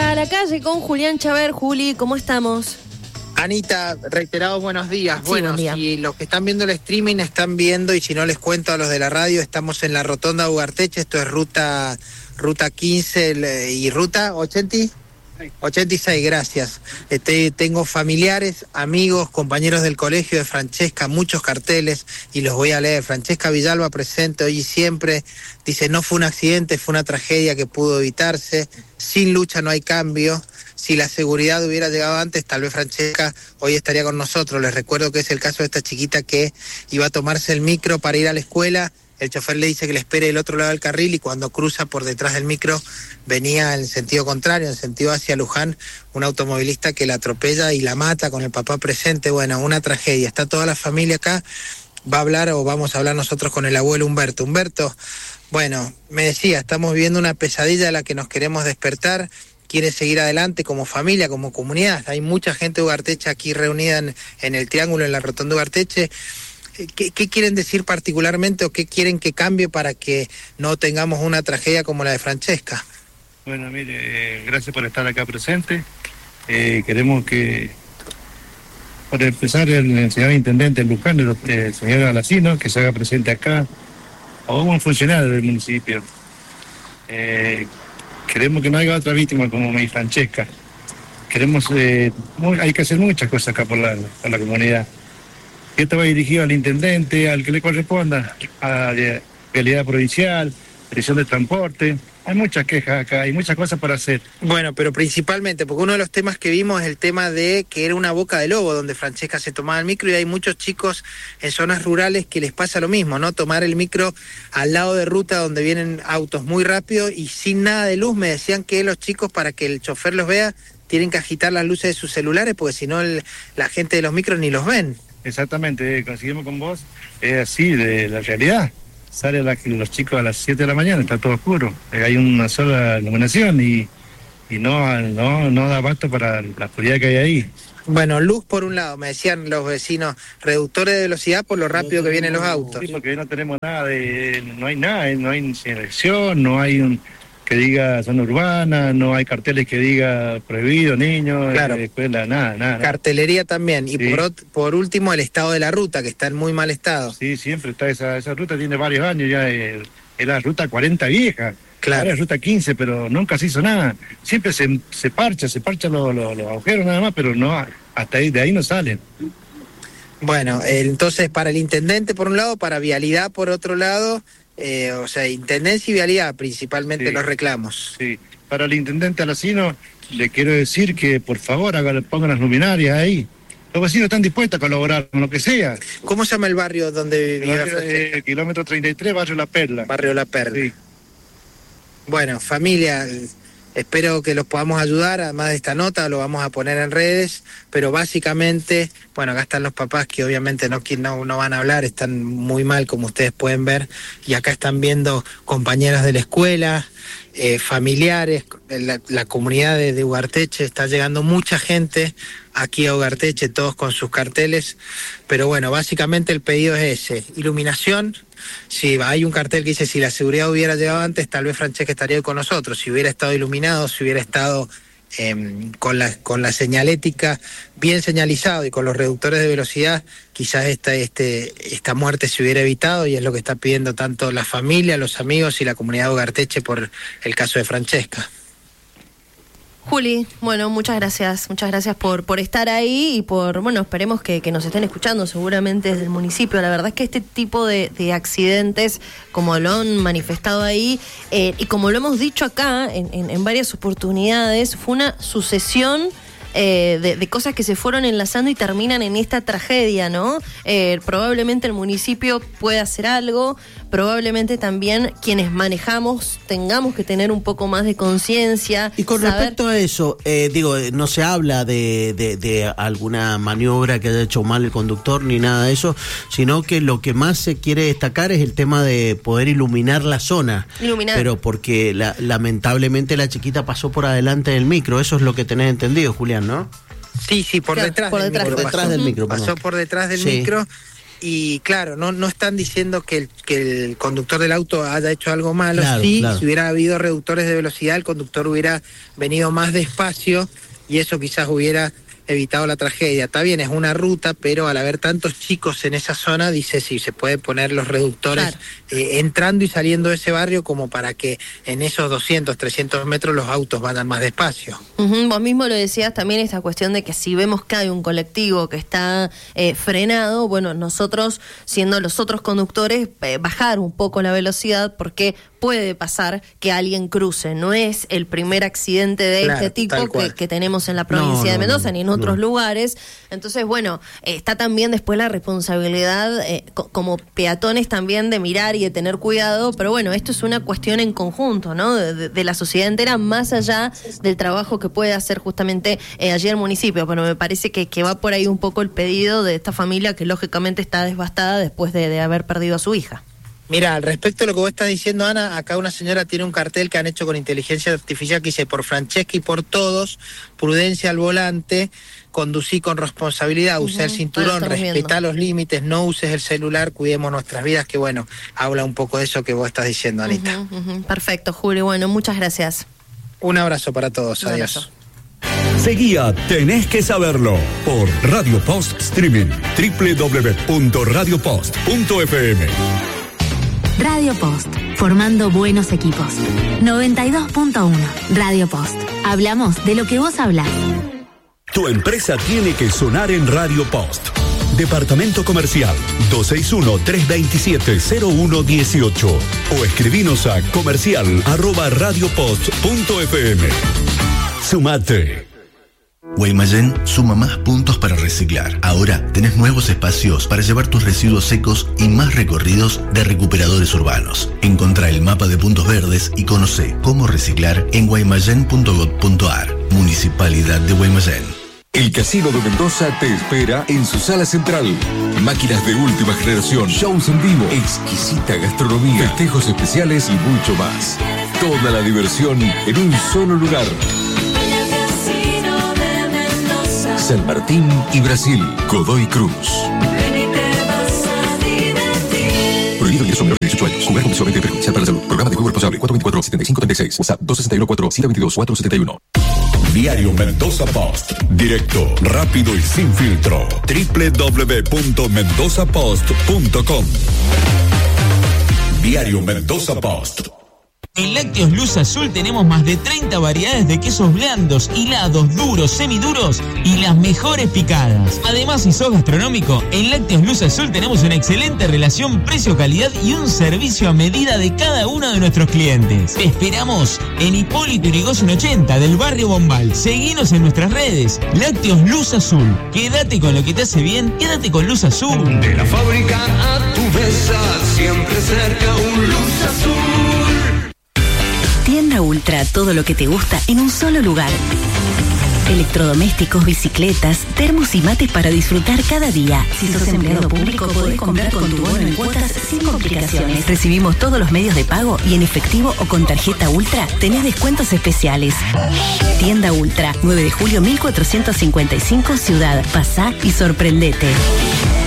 a la calle con Julián Chaver. Juli, ¿cómo estamos? Anita, reiterados buenos días. Sí, bueno, buen día. Si los que están viendo el streaming están viendo, y si no les cuento a los de la radio, estamos en la rotonda de Ugarteche, esto es ruta 15 y ruta 86, gracias. Tengo familiares, amigos, compañeros del colegio de Francesca, muchos carteles, y los voy a leer. Francesca Villalba presente hoy y siempre, dice: no fue un accidente, fue una tragedia que pudo evitarse, sin lucha no hay cambio. Si la seguridad hubiera llegado antes, tal vez Francesca hoy estaría con nosotros. Les recuerdo que es el caso de esta chiquita que iba a tomarse el micro para ir a la escuela. El chofer le dice que le espere del otro lado del carril, y cuando cruza por detrás del micro venía en sentido contrario, en sentido hacia Luján, un automovilista que la atropella y la mata con el papá presente. Bueno, una tragedia. Está toda la familia acá. Va a hablar, o vamos a hablar nosotros con el abuelo Humberto. Humberto, bueno, me decía, estamos viviendo una pesadilla de la que nos queremos despertar. Quiere seguir adelante como familia, como comunidad. Hay mucha gente de Ugarteche aquí reunida en el Triángulo, en la rotonda de Ugarteche. ¿Qué quieren decir particularmente, o qué quieren que cambie para que no tengamos una tragedia como la de Francesca? Bueno, mire, gracias por estar acá presente. Queremos que, para empezar, el señor intendente Luján, el señor Alacino, que se haga presente acá, o un funcionario del municipio. Queremos que no haya otra víctima como mi Francesca. Hay que hacer muchas cosas acá por la comunidad. Esto va dirigido al intendente, al que le corresponda, a la realidad provincial, dirección de transporte. Hay muchas quejas acá, hay muchas cosas para hacer. Bueno, pero principalmente, porque uno de los temas que vimos es el tema de que era una boca de lobo donde Francesca se tomaba el micro, y hay muchos chicos en zonas rurales que les pasa lo mismo, ¿no? Tomar el micro al lado de ruta donde vienen autos muy rápido y sin nada de luz. Me decían que los chicos, para que el chofer los vea, tienen que agitar las luces de sus celulares, porque si no la gente de los micros ni los ven. Exactamente, conseguimos con vos, es así de la realidad. Salen los chicos a las 7 de la mañana, está todo oscuro, hay una sola iluminación y no da abasto para la oscuridad que hay ahí. Bueno, luz por un lado, me decían los vecinos, reductores de velocidad por lo rápido que vienen los autos. Sí, porque no tenemos nada, no hay nada, no hay selección, no hay que diga zona urbana, no hay carteles que diga prohibido, niños, claro. Escuela, nada. Cartelería también, y sí. por último el estado de la ruta, que está en muy mal estado. Sí, siempre está esa ruta, tiene varios años ya, es la ruta 40 vieja, claro. Ahora es ruta 15, pero nunca se hizo nada. Siempre se parcha los agujeros nada más, pero no, hasta ahí, de ahí no salen. Bueno, entonces para el intendente por un lado, para vialidad por otro lado, o sea, intendencia y vialidad principalmente, sí. Los reclamos. Sí, para el intendente Alacino le quiero decir que por favor pongan las luminarias ahí. Los vecinos están dispuestos a colaborar con lo que sea. ¿Cómo se llama el barrio donde vivía? Kilómetro 33, Barrio La Perla. Barrio La Perla. Sí. Bueno, familia, espero que los podamos ayudar. Además de esta nota, lo vamos a poner en redes, pero básicamente, bueno, acá están los papás que obviamente no van a hablar, están muy mal, como ustedes pueden ver, y acá están viendo compañeras de la escuela, familiares, la comunidad de Ugarteche. Está llegando mucha gente aquí a Ugarteche, todos con sus carteles, pero bueno, básicamente el pedido es ese: iluminación. Si hay un cartel que dice: si la seguridad hubiera llegado antes, tal vez Francesca estaría hoy con nosotros. Si hubiera estado iluminado, si hubiera estado con la señalética bien señalizado y con los reductores de velocidad, quizás esta muerte se hubiera evitado, y es lo que está pidiendo tanto la familia, los amigos y la comunidad de Ugarteche por el caso de Francesca. Juli, bueno, muchas gracias por estar ahí y esperemos que nos estén escuchando seguramente desde el municipio. La verdad es que este tipo de accidentes, como lo han manifestado ahí, y como lo hemos dicho acá en varias oportunidades, fue una sucesión de cosas que se fueron enlazando y terminan en esta tragedia, ¿no? Probablemente el municipio pueda hacer algo, probablemente también quienes manejamos tengamos que tener un poco más de conciencia. Y con respecto a eso, no se habla de alguna maniobra que haya hecho mal el conductor ni nada de eso, sino que lo que más se quiere destacar es el tema de poder iluminar la zona. Pero porque lamentablemente la chiquita pasó por adelante del micro, eso es lo que tenés entendido, Julián, ¿no? Sí, por detrás del micro. Pasó por detrás del micro. Y claro, no están diciendo que el conductor del auto haya hecho algo malo. Claro, sí, claro. Si hubiera habido reductores de velocidad, el conductor hubiera venido más despacio y eso quizás hubiera evitado la tragedia. Está bien, es una ruta, pero al haber tantos chicos en esa zona, dice sí, se pueden poner los reductores Claro. Entrando y saliendo de ese barrio como para que en esos 200, 300 metros los autos vayan más despacio. Vos mismo lo decías también, esta cuestión de que si vemos que hay un colectivo que está frenado, bueno, nosotros, siendo los otros conductores, bajar un poco la velocidad, porque puede pasar que alguien cruce. No es el primer accidente de Claro, este tipo tal cual. que tenemos en la provincia de Mendoza, ni en otros lugares. Entonces, bueno, está también después la responsabilidad como peatones también de mirar y de tener cuidado, pero bueno, esto es una cuestión en conjunto, ¿no? De la sociedad entera, más allá del trabajo que puede hacer justamente allí el municipio, pero me parece que va por ahí un poco el pedido de esta familia que lógicamente está devastada después de haber perdido a su hija. Mira, al respecto de lo que vos estás diciendo, Ana, acá una señora tiene un cartel que han hecho con inteligencia artificial que dice: por Francesca y por todos, prudencia al volante, conducí con responsabilidad, usá el cinturón, respetá los límites, no uses el celular, cuidemos nuestras vidas, que bueno, habla un poco de eso que vos estás diciendo, Anita. Perfecto, Julio, bueno, muchas gracias. Un abrazo para todos, Un adiós. abrazo. Seguía Tenés que Saberlo por Radio Post Streaming, www.radiopost.fm. Radio Post, formando buenos equipos. 92.1, Radio Post. Hablamos de lo que vos hablás. Tu empresa tiene que sonar en Radio Post. Departamento Comercial 261-327-0118 o escribinos a comercial@radiopost.fm. Sumate. Guaymallén suma más puntos para reciclar. Ahora tenés nuevos espacios para llevar tus residuos secos y más recorridos de recuperadores urbanos. Encontrá el mapa de puntos verdes y conoce cómo reciclar en guaymallén.gov.ar. Municipalidad de Guaymallén. El Casino de Mendoza te espera en su sala central. Máquinas de última generación, shows en vivo, exquisita gastronomía, festejos especiales y mucho más. Toda la diversión en un solo lugar. San Martín y Brasil, Godoy Cruz. Prohibido ingreso menor de 18 años. Jugar compulsivamente perjudicial para la salud. Programa de juego responsable 424-7536. WhatsApp 261-4-722-471. Diario Mendoza Post. Directo, rápido y sin filtro. www.mendozapost.com. Diario Mendoza Post. En Lácteos Luz Azul tenemos más de 30 variedades de quesos blandos, hilados, duros, semiduros y las mejores picadas. Además, si sos gastronómico, en Lácteos Luz Azul tenemos una excelente relación precio-calidad y un servicio a medida de cada uno de nuestros clientes. Te esperamos en Hipólito Yrigoyen 80 del barrio Bombal. Seguinos en nuestras redes. Lácteos Luz Azul. Quédate con lo que te hace bien, quédate con Luz Azul. De la fábrica a tu mesa, siempre cerca un Luz Azul. Tienda Ultra, todo lo que te gusta en un solo lugar. Electrodomésticos, bicicletas, termos y mates para disfrutar cada día. Si sos empleado público, podés comprar con tu bono en cuotas sin complicaciones. Recibimos todos los medios de pago y en efectivo o con tarjeta Ultra tenés descuentos especiales. Tienda Ultra, 9 de julio 1455, Ciudad. Pasá y sorprendete.